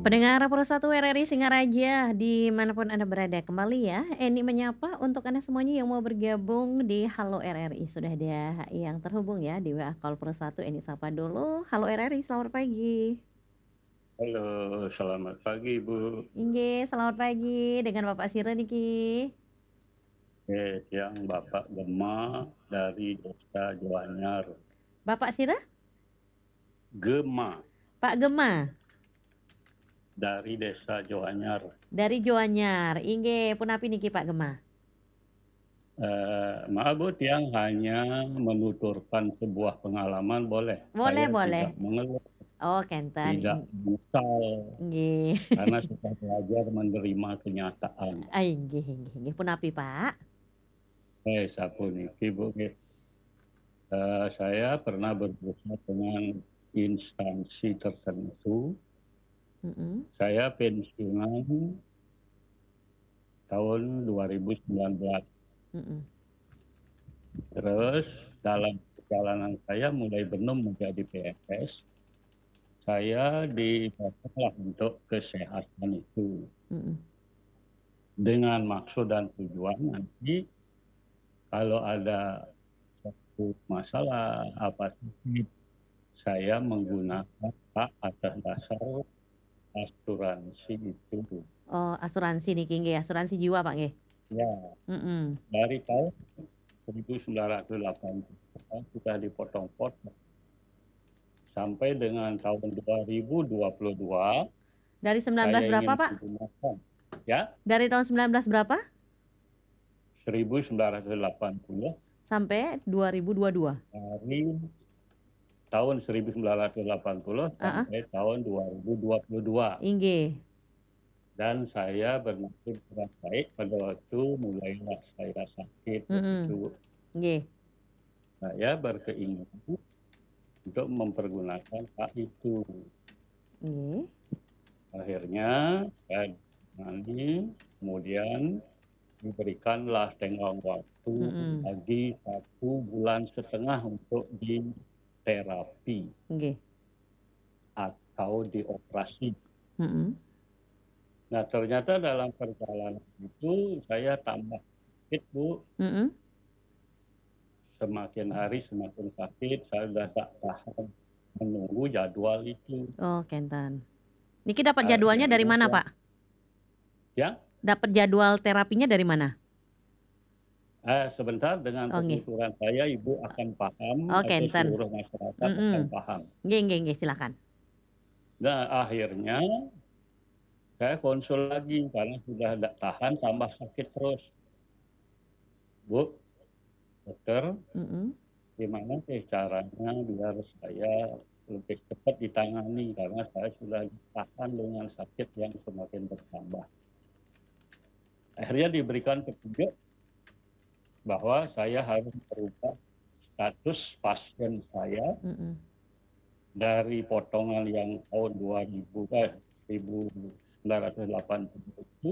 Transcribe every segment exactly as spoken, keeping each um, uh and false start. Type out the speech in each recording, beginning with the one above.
Pendengar Pro satu R R I Singaraja, dimanapun Anda berada, kembali ya, Eni menyapa untuk Anda semuanya yang mau bergabung di Halo R R I. Sudah ada yang terhubung ya di W A Call Pro satu, Eni sapa dulu. Halo R R I, selamat pagi. Halo, selamat pagi, Bu. Inggih, selamat pagi, dengan Bapak sira niki? Eh, siang Bapak Gema dari Desa Joanyar. Bapak sira? Gema. Pak Gema? Dari Desa Joanyar. Dari Joanyar, inggih, punapi niki Pak Gema? Eee, maaf Bu, tiang hanya menuturkan sebuah pengalaman boleh? Boleh Saya boleh. tidak mengeluh, Oh, kenten, tidak ing menyesal, Nggih. karena sudah belajar menerima kenyataan. Ah, inggih inggih inggih, punapi Pak? Eh, sapuniki Bu nggih. Eee, saya pernah berurusan dengan instansi tertentu. Mhm. Saya pensiunan tahun dua ribu sembilan belas. Mhm. Terus dalam perjalanan saya mulai belum menjadi P N S, saya dipotonglah untuk kesehatan itu. Mhm. Dengan maksud dan tujuan nanti kalau ada suatu masalah, apa sakit, saya menggunakan hak atas dasar asuransi itu, Bu. Oh, asuransi niki nggih, asuransi jiwa, Pak, nggih? Ya, Mhm. dari tahun seribu sembilan ratus delapan puluh sudah dipotong-potong. Sampai dengan tahun dua ribu dua puluh dua, Dari sembilan belas saya berapa, ingin Pak? menggunakan ya? Dari tahun sembilan belas berapa? seribu sembilan ratus delapan puluh. Sampai dua ribu dua dua? Dari tahun seribu sembilan ratus delapan puluh Heeh. sampai tahun dua ribu dua puluh dua. Inggih. Dan saya bernasib kurang baik pada waktu mulailah saya sakit Mhm. begitu. Nggih. Saya berkeinginan untuk mempergunakan hak itu. Nggih. Akhirnya saya ditangani, kemudian diberikanlah tenggang waktu Mhm. bagi satu bulan setengah untuk diterapi. Nggih. Atau dioperasi. Mhm. Nah, ternyata dalam perjalanan itu saya tambah sakit, Bu. Mhm. Semakin hari semakin sakit, saya sudah tak tahan menunggu jadwal itu. Oh, kenten. Niki dapat jadwalnya dari Akhirnya mana, ya Pak? Ya? Dapat jadwal terapinya dari mana? Eh, sebentar, dengan Oh, nggih. penuturan saya Ibu akan paham Oh, atau kenten. seluruh masyarakat akan Mhm. paham. Nggih nggih nggih, silakan. Nah, akhirnya saya konsul lagi karena sudah tidak tahan tambah sakit terus. Bu, dokter, Mhm. gimana sih caranya biar saya lebih cepat ditangani karena saya sudah tahan dengan sakit yang semakin bertambah. Akhirnya diberikan petunjuk bahwa saya harus merubah status pasien saya Mhm. dari potongan yang tahun dua ribu, eh, seribu sembilan ratus delapan puluh itu,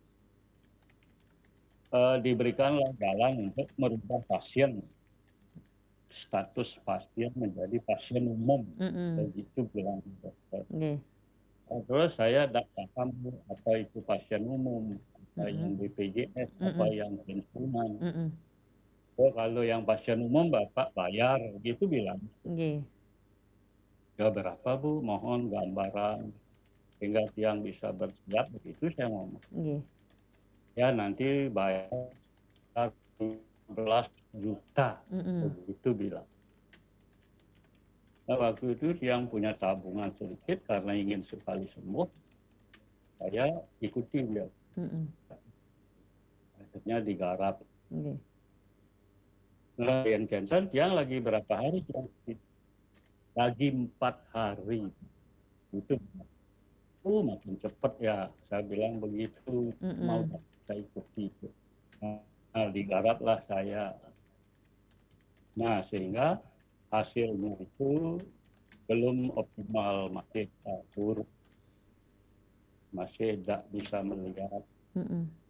eee, diberikanlah jalan untuk merubah pasien. Status pasien menjadi pasien umum, Mhm. begitu bilang dokter. Nggih. Nah, terus saya tidak paham Bu, apa itu pasien umum, apa Mhm. yang B P J S, apa Mhm. yang pensiunan. Mhm. Oh, kalau yang pasien umum Bapak bayar, gitu bilang. Nggih. Ya berapa Bu? Mohon gambaran, sehingga tiang bisa bersiap, begitu saya ngomong. Nggih. Ya nanti bayar satu belas juta, Mhm. begitu bilang. Nah, waktu itu tiang punya tabungan sedikit karena ingin sekali sembuh, saya ikuti beliau. Mhm. Akhirnya digarap. Nggih. Nah, yang jantan tiang lagi berapa hari tiang sakit? Lagi empat hari. Itu, oh makin cepat ya, saya bilang begitu, mau Mhm. saya ikuti. Nah, digaraplah saya. Nah, sehingga hasilnya itu belum optimal, masih buruk. Masih tidak bisa melihat. Mhm.